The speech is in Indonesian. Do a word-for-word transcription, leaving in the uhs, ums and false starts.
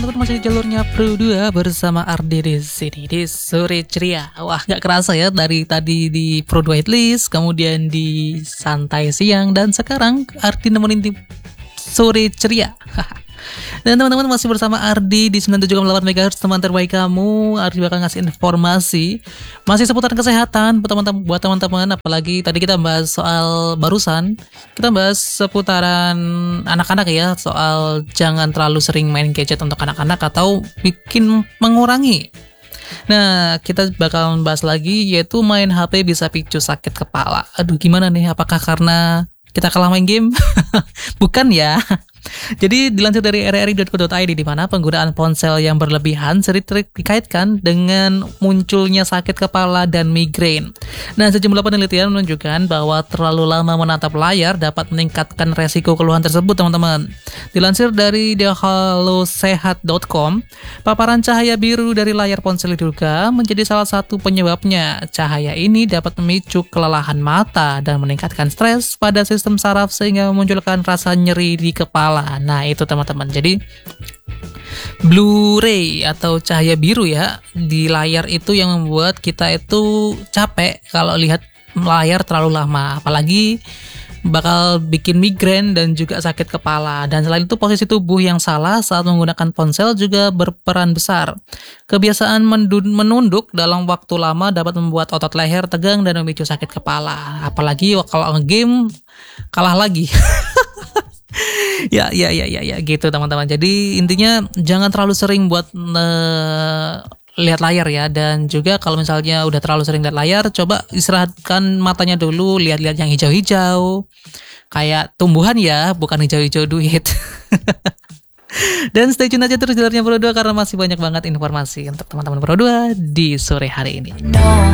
teman-teman, masih di jalurnya Pro dua bersama Ardi di sini di sore ceria. Wah, gak kerasa ya, dari tadi di Pro dua Hitlist, kemudian di santai siang, dan sekarang Ardi nemenin di sore ceria. Dan teman-teman masih bersama Ardi di sembilan puluh tujuh koma delapan megahertz, teman terbaik kamu. Ardi bakal ngasih informasi masih seputar kesehatan buat teman-teman, buat teman-teman. Apalagi tadi kita bahas soal barusan, kita bahas seputaran anak-anak ya, soal jangan terlalu sering main gadget untuk anak-anak atau bikin mengurangi. Nah, kita bakal membahas lagi, yaitu main H P bisa picu sakit kepala. Aduh, gimana nih? Apakah karena kita kalah main game? Bukan ya. Jadi dilansir dari r r i dot co dot i d, di mana penggunaan ponsel yang berlebihan sering dikaitkan dengan munculnya sakit kepala dan migrain. Nah, sejumlah penelitian menunjukkan bahwa terlalu lama menatap layar dapat meningkatkan resiko keluhan tersebut, teman-teman. Dilansir dari the halo sehat dot com, paparan cahaya biru dari layar ponsel diduga menjadi salah satu penyebabnya. Cahaya ini dapat memicu kelelahan mata dan meningkatkan stres pada sistem saraf sehingga memunculkan rasa nyeri di kepala. Nah, itu teman-teman. Jadi blue ray atau cahaya biru ya di layar itu yang membuat kita itu capek kalau lihat layar terlalu lama, apalagi bakal bikin migrain dan juga sakit kepala. Dan selain itu, posisi tubuh yang salah saat menggunakan ponsel juga berperan besar. Kebiasaan menunduk dalam waktu lama dapat membuat otot leher tegang dan memicu sakit kepala, apalagi kalau nge-game kalah lagi. ya ya ya ya ya gitu teman-teman. Jadi intinya jangan terlalu sering buat uh, lihat layar ya. Dan juga kalau misalnya udah terlalu sering lihat layar, coba istirahatkan matanya dulu, lihat-lihat yang hijau-hijau kayak tumbuhan ya, bukan hijau-hijau duit. Dan stay tune aja terus jalannya Pro dua, karena masih banyak banget informasi untuk teman-teman Pro dua di sore hari ini.